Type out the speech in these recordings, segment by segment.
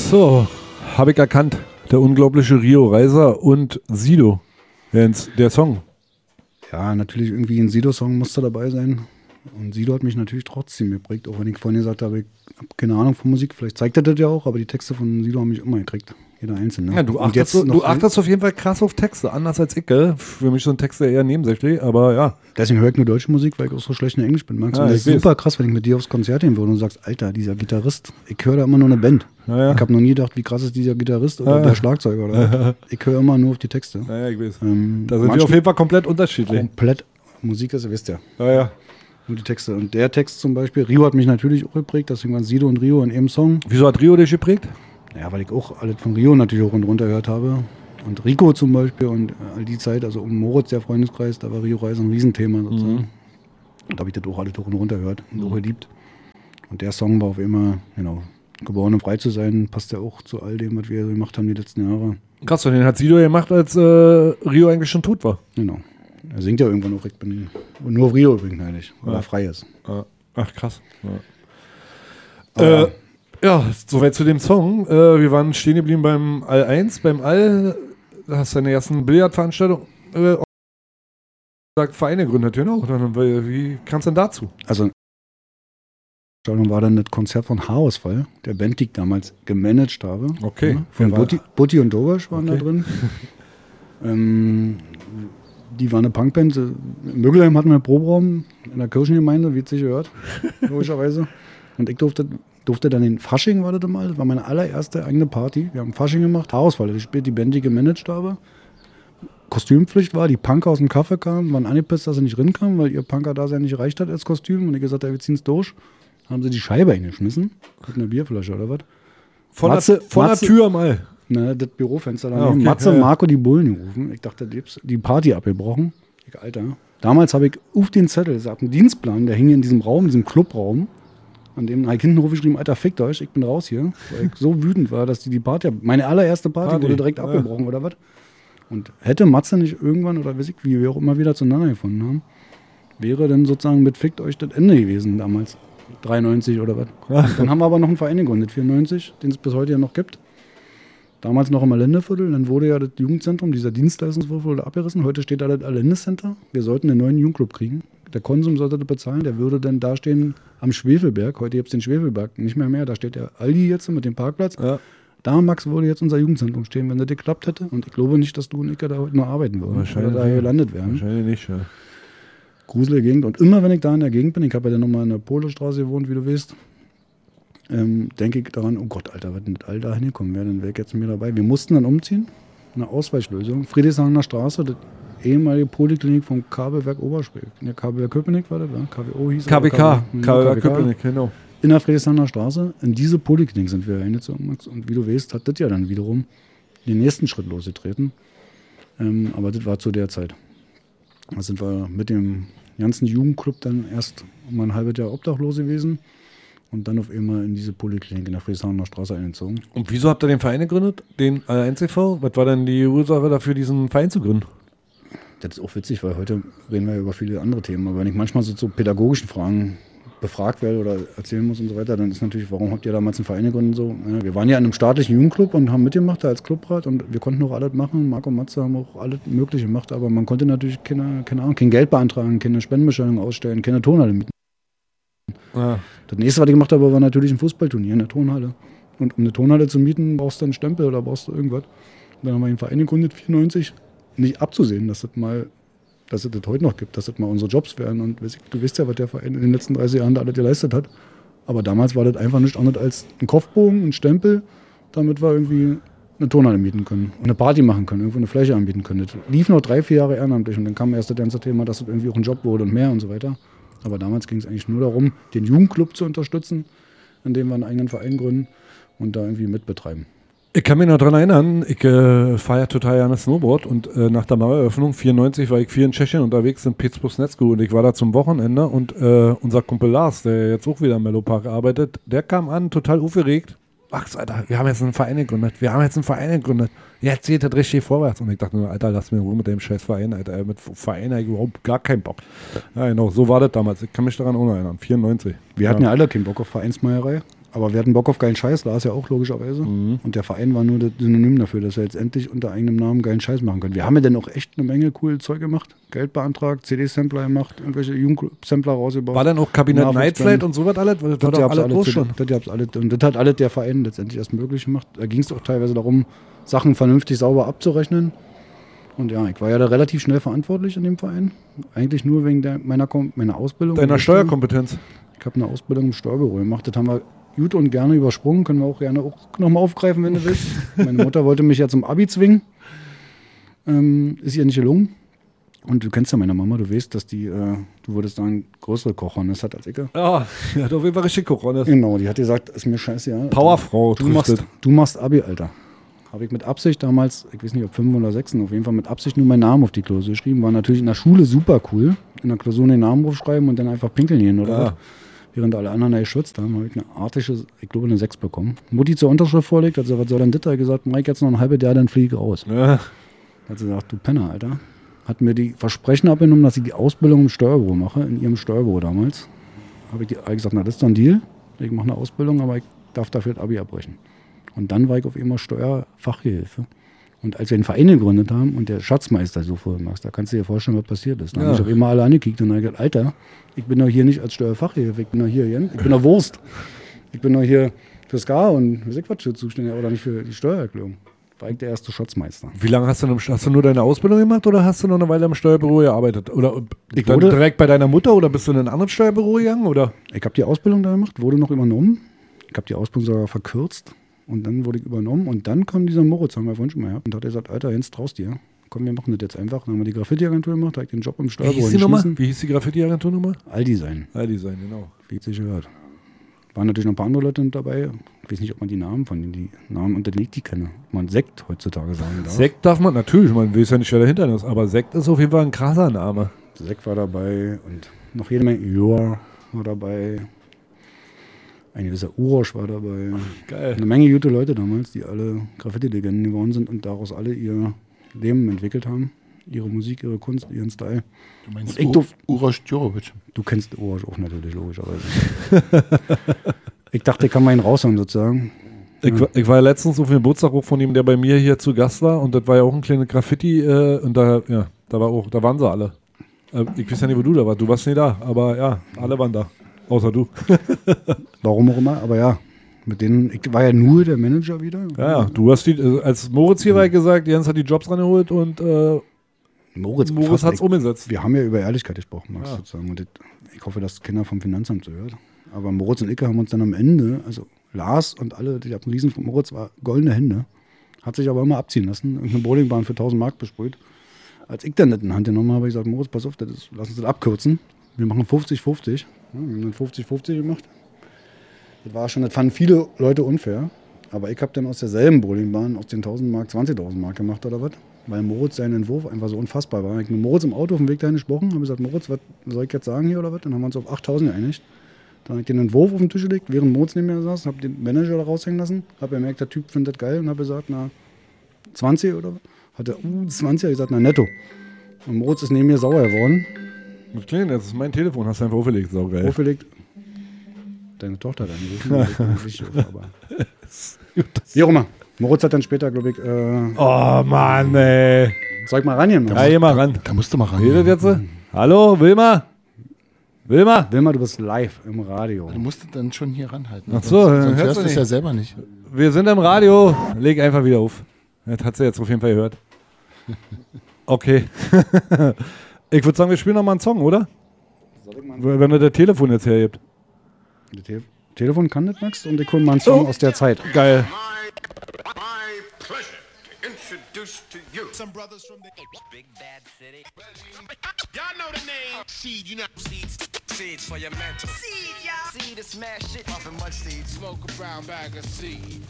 So, habe ich erkannt. Der unglaubliche Rio Reiser und Sido. Der Song. Ja, natürlich irgendwie ein Sido-Song musste dabei sein. Und Sido hat mich natürlich trotzdem geprägt, auch wenn ich vorhin gesagt habe, ich habe keine Ahnung von Musik. Vielleicht zeigt er das ja auch, aber die Texte von Sido haben mich immer gekriegt. Jeder Einzelne. Ja, du achtest auf jeden Fall krass auf Texte, anders als ich, gell? Für mich sind Texte eher nebensächlich, aber ja. Deswegen höre ich nur deutsche Musik, weil ich auch so schlecht in Englisch bin, Max. Ja, und das ist super krass, wenn ich mit dir aufs Konzert gehen würde und du sagst, Alter, dieser Gitarrist, ich höre da immer nur eine Band. Ja. Ich habe noch nie gedacht, wie krass ist dieser Gitarrist oder der Schlagzeuger. Oder ich höre immer nur auf die Texte. Ja, ich weiß. Da sind wir auf jeden Fall komplett unterschiedlich. Komplett. Musik ist, ihr wisst ja. Ja. Nur die Texte. Und der Text zum Beispiel, Rio hat mich natürlich auch geprägt, deswegen waren Sido und Rio in einem Song. Wieso hat Rio dich geprägt? Ja, weil ich auch alles von Rio natürlich hoch und runter gehört habe. Und Rico zum Beispiel und all die Zeit, also um Moritz, der Freundeskreis, da war Rio Reiser ein Riesenthema sozusagen. Und da habe ich das auch alles hoch und runter gehört und auch geliebt. Und der Song war auf immer, genau, geboren um frei zu sein, passt ja auch zu all dem, was wir gemacht haben die letzten Jahre. Krass, und den hat Sido gemacht, als Rio eigentlich schon tot war. Genau. Er singt ja irgendwann auch, ich bin nur auf Rio übrigens eigentlich, weil er frei ist. Ach, krass. Ja, soweit zu dem Song. Wir waren stehen geblieben beim All 1. Beim All hast du deine ersten Billardveranstaltung Vereine gegründet, genau. Wie kam es denn dazu? Also, war dann das Konzert von Haarausfall, der Band, die ich damals gemanagt habe. Okay. Ja, von Butti und Dogasch waren da drin. Die war eine Punkband. In Mögelheim hatten wir einen Proberaum in der Kirchengemeinde, wie es sich gehört, logischerweise. Und ich durfte dann in Fasching, war das mal. Das war meine allererste eigene Party. Wir haben Fasching gemacht. Haarausfall, die Band, die ich gemanagt habe. Kostümpflicht war, die Punker aus dem Kaffee kamen, waren angepisst, dass sie nicht rinkamen, weil ihr Punker da sehr nicht reicht hat als Kostüm. Und ich gesagt, wir ziehen es durch. Haben sie die Scheibe eingeschmissen. Mit einer Bierflasche oder was. Von der Tür mal. Ne, das Bürofenster daneben. Okay, Matze und Marco die Bullen gerufen. Ich dachte, die Party abgebrochen. Ich, Alter. Damals habe ich auf den Zettel, es gab einen Dienstplan, der hing in diesem Raum, in diesem Clubraum. An dem habe ich hinten geschrieben, Alter, fickt euch, ich bin raus hier. Weil ich so wütend war, dass die Party, meine allererste Party wurde direkt abgebrochen oder was. Und hätte Matze nicht irgendwann, oder weiß ich, wie wir auch immer wieder zueinander gefunden haben, wäre dann sozusagen mit fickt euch das Ende gewesen damals. 93 oder was. Dann haben wir aber noch einen Verein gegründet, 94, den es bis heute ja noch gibt. Damals noch im Allendeviertel, dann wurde ja das Jugendzentrum, dieser Dienstleistungswurf wurde abgerissen. Heute steht da das Allendecenter. Wir sollten einen neuen Jugendclub kriegen. Der Konsum sollte das bezahlen, der würde dann da stehen am Schwefelberg. Heute gibt es den Schwefelberg nicht mehr. Da steht der Aldi jetzt mit dem Parkplatz. Ja. Da, Max, würde jetzt unser Jugendzentrum stehen, wenn das geklappt hätte. Und ich glaube nicht, dass du und ich da heute noch arbeiten würden. Oder da hier gelandet wären. Wahrscheinlich nicht, ja. Gruselige Gegend. Und immer, wenn ich da in der Gegend bin, ich habe ja dann nochmal in der Polestraße gewohnt, wie du weißt, denke ich daran, oh Gott, Alter, was denn das all da hingekommen wäre, dann wäre ich jetzt mit mir dabei. Wir mussten dann umziehen, eine Ausweichlösung. Friedrichshagener Straße, das ehemalige Poliklinik vom Kabelwerk Oberspreek. Ja, Kabelwerk Köpenick war das, oder? KWO hieß es. Kabelwerk Köpenick, genau. In der Friedrichshagener Straße, in diese Poliklinik sind wir reingezogen, Max. Und wie du weißt, hat das ja dann wiederum den nächsten Schritt losgetreten. Aber das war zu der Zeit. Da sind wir mit dem ganzen Jugendclub dann erst um ein halbes Jahr obdachlos gewesen. Und dann auf einmal in diese Poliklinik in der Friedrichshagener Straße eingezogen. Und wieso habt ihr den Verein gegründet? Den All1 Was war denn die Ursache dafür, diesen Verein zu gründen? Das ist auch witzig, weil heute reden wir über viele andere Themen. Aber wenn ich manchmal so zu pädagogischen Fragen befragt werde oder erzählen muss und so weiter, dann ist natürlich, warum habt ihr damals einen Verein gegründet? So, ja, wir waren ja in einem staatlichen Jugendclub und haben mitgemacht als Clubrat und wir konnten auch alles machen. Marco und Matze haben auch alles Mögliche gemacht, aber man konnte natürlich keine Ahnung, kein Geld beantragen, keine Spendenbescheinigung ausstellen, keine Turnhalle mieten. Ja. Das nächste, was ich gemacht habe, war natürlich ein Fußballturnier in der Turnhalle. Und um eine Turnhalle zu mieten, brauchst du einen Stempel oder brauchst du irgendwas. Und dann haben wir einen Verein gegründet, 94, nicht abzusehen, dass es das heute noch gibt, dass das mal unsere Jobs wären. Und du weißt ja, was der Verein in den letzten 30 Jahren da alles geleistet hat. Aber damals war das einfach nichts anderes als ein Kopfbogen, ein Stempel, damit wir irgendwie eine Turnhalle mieten können und eine Party machen können, irgendwo eine Fläche anbieten können. Das lief noch 3-4 Jahre ehrenamtlich und dann kam erst das ganze Thema, dass das irgendwie auch ein Job wurde und mehr und so weiter. Aber damals ging es eigentlich nur darum, den Jugendclub zu unterstützen, indem wir einen eigenen Verein gründen und da irgendwie mitbetreiben. Ich kann mich noch daran erinnern, ich fahre ja total gerne Snowboard und nach der Maueröffnung 94 war ich viel in Tschechien unterwegs in Petersburg-Snezko und ich war da zum Wochenende und unser Kumpel Lars, der jetzt auch wieder im Mellopark arbeitet, der kam an, total aufgeregt. Max, Alter, wir haben jetzt einen Verein gegründet. Jetzt geht das richtig vorwärts. Und ich dachte nur, Alter, lass mir Ruhe mit dem scheiß Verein, Alter. Mit Verein habe ich überhaupt gar keinen Bock. Ja, genau, so war das damals. Ich kann mich daran auch noch erinnern. 94. Wir hatten ja alle keinen Bock auf Vereinsmeierei. Aber wir hatten Bock auf geilen Scheiß, Lars ja auch logischerweise. Und der Verein war nur das Synonym dafür, dass wir jetzt endlich unter eigenem Namen geilen Scheiß machen können. Wir haben ja dann auch echt eine Menge coole Zeug gemacht. Geld beantragt, CD-Sampler gemacht, irgendwelche Jugendsampler rausgebaut. War dann auch Kabinett Nightflight und sowas alles? Das war doch alles groß schon. Und das hat alles der Verein letztendlich erst möglich gemacht. Da ging es auch teilweise darum, Sachen vernünftig sauber abzurechnen. Und ja, ich war ja da relativ schnell verantwortlich in dem Verein. Eigentlich nur wegen meiner Ausbildung. Deiner Steuerkompetenz. Ich habe eine Ausbildung im Steuerbüro gemacht. Das haben wir gut und gerne übersprungen. Können wir auch gerne nochmal aufgreifen, wenn du willst. Meine Mutter wollte mich ja zum Abi zwingen. Ist ihr nicht gelungen. Und du kennst ja meine Mama, du weißt, dass du würdest sagen, größere Kochhornis hat als ich. Ja, die hat auf jeden Fall richtig Kochhornis. Genau, die hat gesagt, ist mir scheiße, ja. Powerfrau. Du machst Abi, Alter. Habe ich mit Absicht damals, ich weiß nicht, ob 5 oder 6, auf jeden Fall mit Absicht nur meinen Namen auf die Klausur geschrieben. War natürlich in der Schule super cool. In der Klausur den Namen draufschreiben und dann einfach pinkeln gehen, oder was? Während alle anderen geschützt haben, habe ich eine artige, ich glaube, eine 6 bekommen. Mutti zur Unterschrift vorlegt, hat gesagt, was soll denn das? Hat gesagt, Mike, jetzt noch ein halbes Jahr, dann fliege ich raus. Ja. Hat sie gesagt, du Penner, Alter. Hat mir die Versprechen abgenommen, dass ich die Ausbildung im Steuerbüro mache, in ihrem Steuerbüro damals. Habe ich gesagt, na, das ist doch ein Deal. Ich mache eine Ausbildung, aber ich darf dafür das Abi abbrechen. Und dann war ich auf einmal Steuerfachgehilfe. Und als wir den Verein gegründet haben und der Schatzmeister so vorhin machst, da kannst du dir vorstellen, was passiert ist. Da habe ich auf einmal alle angekickt und dann gesagt, Alter, ich bin doch hier nicht als Steuerfachgehilfe, ich bin doch hier, ich bin doch Wurst. Ich bin doch hier fürs Gar und für Quatsch zuständig, oder nicht für die Steuererklärung. War ich der erste Schatzmeister. Wie lange hast du nur deine Ausbildung gemacht oder hast du noch eine Weile im Steuerbüro gearbeitet? Oder direkt bei deiner Mutter oder bist du in ein anderes Steuerbüro gegangen? Oder? Ich habe die Ausbildung da gemacht, wurde noch übernommen. Ich habe die Ausbildung sogar verkürzt. Und dann wurde ich übernommen und dann kam dieser Moritz, haben wir vorhin schon mal gehabt, und hat gesagt, Alter, Jens, traust dir. Komm, wir machen das jetzt einfach. Dann haben wir die Graffiti-Agentur gemacht, habe ich den Job im Steuerbüro geschmissen. Wie hieß die Graffiti-Agentur nochmal? Alldesign. Alldesign, genau. Wie es sich gehört. Waren natürlich noch ein paar andere Leute mit dabei. Ich weiß nicht, ob man die Namen von denen, die Namen unterlegt, die kenne. Ob man Sekt heutzutage sagen darf. Sekt darf man natürlich, man weiß ja nicht, wer dahinter ist, aber Sekt ist auf jeden Fall ein krasser Name. Sekt war dabei und noch jede Menge Joa war dabei. Ein gewisser Urosch war dabei. Geil. Eine Menge gute Leute damals, die alle Graffiti-Legenden geworden sind und daraus alle ihr Leben entwickelt haben. Ihre Musik, ihre Kunst, ihren Style. Du meinst Uroš Đorović? Du kennst Uroš auch natürlich, logischerweise. Ich dachte, ich kann mal ihn raushauen sozusagen. Ich war ja letztens auf dem Geburtstag auch von ihm, der bei mir hier zu Gast war und das war ja auch ein kleines Graffiti und da waren sie alle. Ich weiß ja nicht, wo du da warst. Du warst nicht da, aber ja, alle waren da. Außer du. Warum auch immer, aber ja. Mit denen, ich war ja nur der Manager wieder. Ja, du hast als Moritz hier war gesagt, Jens hat die Jobs rangeholt und Moritz hat es umgesetzt. Wir haben ja über Ehrlichkeit gesprochen, Max, sozusagen. Und ich hoffe, dass Kinder vom Finanzamt zuhört. Aber Moritz und Icke haben uns dann am Ende, also Lars und alle, die hatten riesen von Moritz, war goldene Hände. Hat sich aber immer abziehen lassen. Irgendeine Bowlingbahn für 1000 Mark besprüht. Als ich dann nicht in die Hand genommen habe, habe ich gesagt, Moritz, pass auf, lass uns das abkürzen. Wir machen 50-50. Ja, wir haben dann 50-50 gemacht. Das fanden viele Leute unfair. Aber ich habe dann aus derselben Bowlingbahn, aus den 1000 Mark, 20.000 Mark gemacht oder was. Weil Moritz sein Entwurf einfach so unfassbar war. Ich habe mit Moritz im Auto auf dem Weg dahin gesprochen, habe gesagt, Moritz, was soll ich jetzt sagen hier oder was? Dann haben wir uns auf 8.000 geeinigt. Dann habe ich den Entwurf auf den Tisch gelegt, während Moritz neben mir saß, habe den Manager da raushängen lassen, habe gemerkt, der Typ findet das geil und habe gesagt, na, 20 oder was? Hat er, 20? Habe ich gesagt, na, netto. Und Moritz ist neben mir sauer geworden. Das ist mein Telefon, hast du einfach aufgelegt, saugeil. Aufgelegt. Deine Tochter hat angerufen. Wie auch immer. Moritz hat dann später, glaube ich. Oh Mann, ey. Soll ich mal ran? Ja, geh mal ran. Da musst du mal ran. Redet jetzt? Hallo, Wilma? Wilma, du bist live im Radio. Du musst dann schon hier ranhalten. Ach so, sonst hörst du es ja selber nicht. Wir sind im Radio. Leg einfach wieder auf. Das hat sie jetzt auf jeden Fall gehört. Okay. Ich würde sagen, wir spielen noch mal einen Song, oder? Wenn du das Telefon jetzt hergibt. Das Telefon kann das, Max, und ich hole mal einen Song aus der Zeit. Geil. My pleasure to introduce to you some brothers from the big bad city. Y'all know the name. Seed, you know. Seeds for your mental. Seed, y'all. Seed to smash it. Muffin much seed. Smoke a brown bag of seed.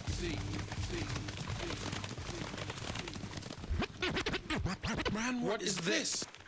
Man, what is this?